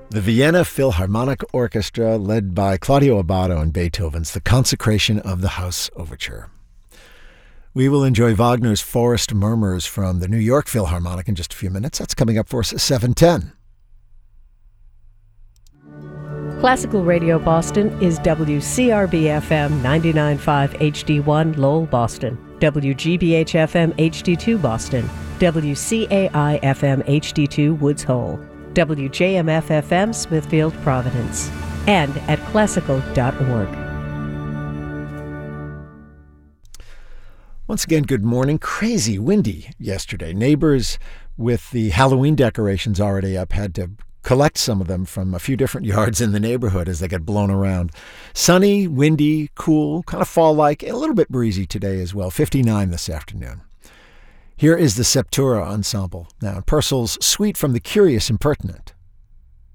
The Vienna Philharmonic Orchestra, led by Claudio Abbado and Beethoven's The Consecration of the House Overture. We will enjoy Wagner's Forest Murmurs from the New York Philharmonic in just a few minutes. That's coming up for us at 7:10. Classical Radio Boston is WCRB-FM 99.5 HD1 Lowell, Boston, WGBH-FM HD2 Boston, WCAI-FM HD2 Woods Hole, WJMF-FM Smithfield, Providence, and at classical.org. Once again, good morning. Crazy windy yesterday. Neighbors with the Halloween decorations already up had to collect some of them from a few different yards in the neighborhood as they got blown around. Sunny, windy, cool, kind of fall-like, and a little bit breezy today as well. 59 this afternoon. Here is the Septura Ensemble. Now, Purcell's Suite from the Curious and Pertinent.